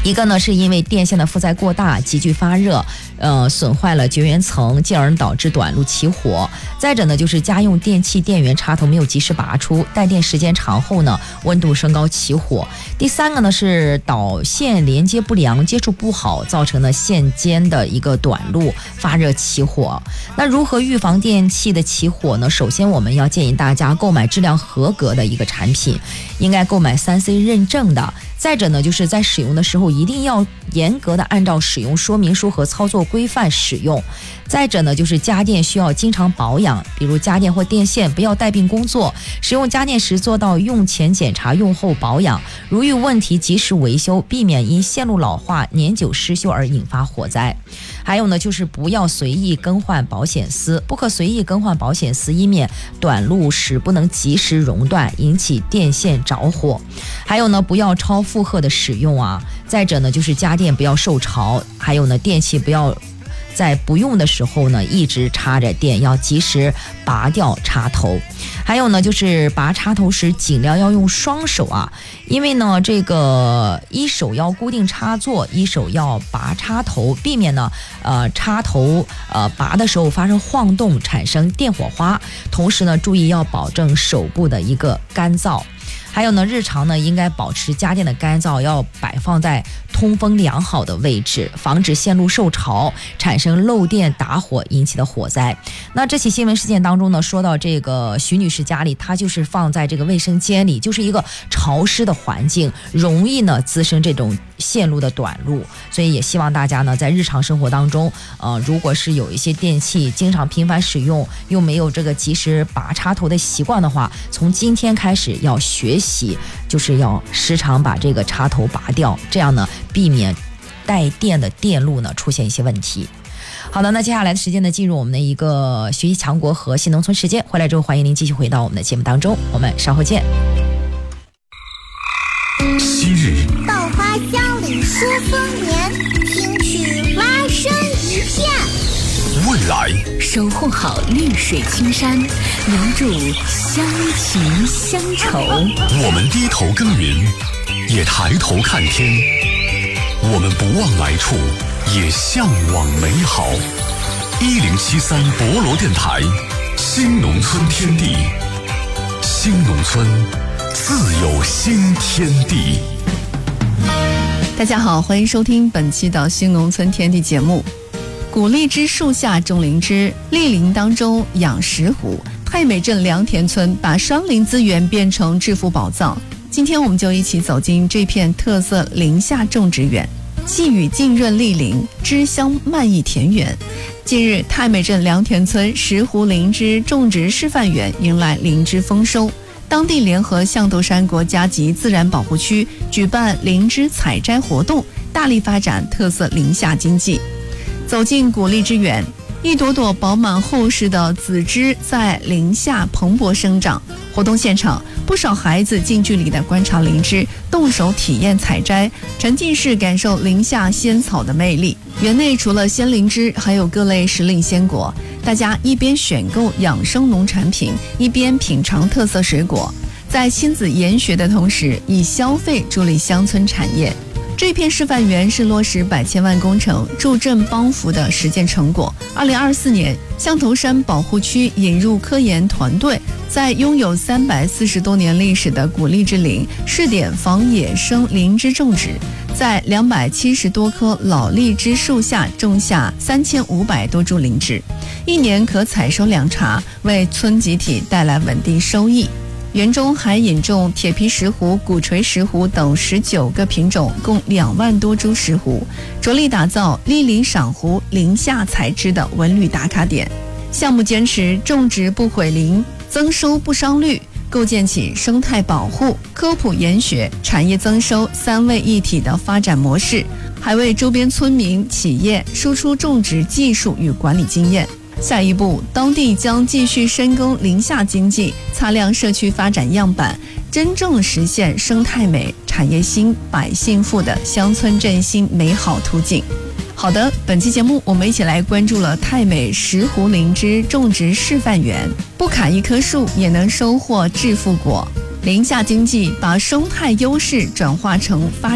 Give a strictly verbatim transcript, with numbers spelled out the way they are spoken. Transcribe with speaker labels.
Speaker 1: 一个呢是因为电线的负载过大，急剧发热，呃，损坏了绝缘层，进而导致短路起火。再者呢，就是家用电器电源插头没有及时拔出，带电时间长后呢，温度升高起火。第三个呢是导线连接不良，接触不好，造成了线间的一个短路发热起火。那如何预防电器的起火呢？首先我们要建议大家购买质量合格的一个产品，应该购买 三 C 认证的。再者呢，就是在使用的时候一定要严格的按照使用说明书和操作规范使用。再者呢，就是家电需要经常保养，比如家电或电线不要带病工作，使用家电时做到用前检查，用后保养，如遇问题及时维修，避免因线路老化、年久失修而引发火灾。还有呢，就是不要随意更换保险丝，不可随意更换保险丝，以免短路时不能及时熔断，引起电线着火。还有呢，不要超负荷的使用啊。再者呢，就是家电不要受潮，还有呢，电器不要在不用的时候呢一直插着电，要及时拔掉插头。还有呢，就是拔插头时尽量要用双手啊，因为呢这个一手要固定插座，一手要拔插头，避免呢呃插头呃拔的时候发生晃动，产生电火花。同时呢，注意要保证手部的一个干燥。还有呢，日常呢应该保持家电的干燥，要摆放在通风良好的位置，防止线路受潮，产生漏电打火引起的火灾。那这起新闻事件当中呢，说到这个徐女士家里，她就是放在这个卫生间里，就是一个潮湿的环境，容易呢滋生这种线路的短路。所以也希望大家呢在日常生活当中，呃，如果是有一些电器经常频繁使用，又没有这个及时拔插头的习惯的话，从今天开始要学习，就是要时常把这个插头拔掉，这样呢避免带电的电路呢出现一些问题。好的，那接下来的时间呢，进入我们的一个学习强国和新农村时间。回来之后，欢迎您继续回到我们的节目当中，我们稍后见。
Speaker 2: 昔日
Speaker 3: 稻花香里说丰年，听取蛙声一片。
Speaker 2: 未来
Speaker 4: 守护好绿水青山，留住乡情乡愁。
Speaker 2: 我们低头耕耘，也抬头看天。我们不忘来处，也向往美好。一零七三博罗电台，新农村天地，新农村自有新天地。
Speaker 5: 大家好，欢迎收听本期的新农村天地节目。古荔枝树下种灵芝，栗林当中养石斛。太美镇良田村把山林资源变成致富宝藏。今天我们就一起走进这片特色林下种植园，细雨浸润栗林，枝香漫溢田园。近日，太美镇良田村石斛灵芝种植示范园迎来灵芝丰收。当地联合象头山国家级自然保护区举办灵芝采摘活动，大力发展特色林下经济。走进古荔枝园，一朵朵饱满厚实的紫枝在林下蓬勃生长。活动现场，不少孩子近距离地观察灵芝，动手体验采摘，沉浸式感受林下仙草的魅力。园内除了鲜灵芝，还有各类时令鲜果，大家一边选购养生农产品，一边品尝特色水果，在亲子研学的同时，以消费助力乡村产业。这片示范园是落实百千万工程助镇帮扶的实践成果。二零二四年，象头山保护区引入科研团队，在拥有三百四十多年历史的古荔枝林试点防野生灵芝种植，在两百七十多棵老荔枝树下种下三千五百多株灵芝，一年可采收两茬，为村集体带来稳定收益。园中还引种铁皮石斛、鼓槌石斛等十九个品种，共两万多株石斛，着力打造栗林赏斛、林下采芝的文旅打卡点。项目坚持种植不毁林、增收不伤绿，构建起生态保护、科普研学、产业增收三位一体的发展模式，还为周边村民、企业输出种植技术与管理经验。下一步，当地将继续深耕林下经济，擦亮社区发展样板，真正实现生态美、产业兴、百姓富的乡村振兴美好途径。好的，本期节目我们一起来关注了太美石斛灵芝种植示范园，不砍一棵树也能收获致富果。林下经济把生态优势转化成发